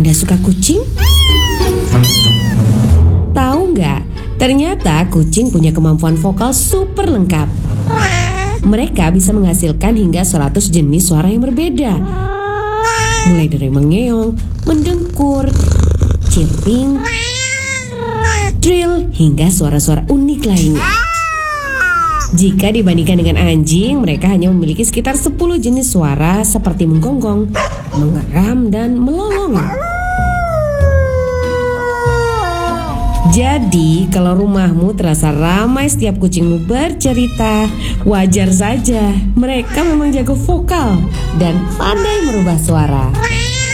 Anda suka kucing? Tahu nggak? Ternyata kucing punya kemampuan vokal super lengkap. Mereka bisa menghasilkan hingga 100 jenis suara yang berbeda. Mulai dari mengeong, mendengkur, chirping, trill, hingga suara-suara unik lainnya. Jika dibandingkan dengan anjing, mereka hanya memiliki sekitar 10 jenis suara seperti menggonggong, mengeram, dan melolong. Jadi, kalau rumahmu terasa ramai setiap kucingmu bercerita, wajar saja. Mereka memang jago vokal dan pandai merubah suara.